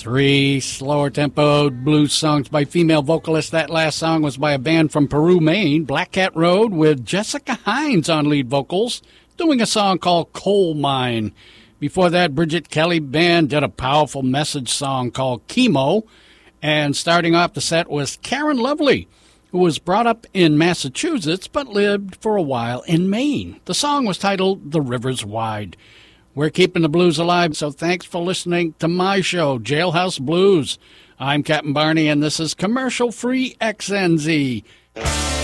Three slower tempoed blues songs by female vocalists. That last song was by a band from Peru, Maine, Black Cat Road, with Jessica Hines on lead vocals, doing a song called Coal Mine. Before that, Bridget Kelly Band did a powerful message song called Chemo. And starting off the set was Karen Lovely, who was brought up in Massachusetts but lived for a while in Maine. The song was titled The River's Wide. We're keeping the blues alive, so thanks for listening to my show, Jailhouse Blues. I'm Captain Barney, and this is commercial-free XNZ.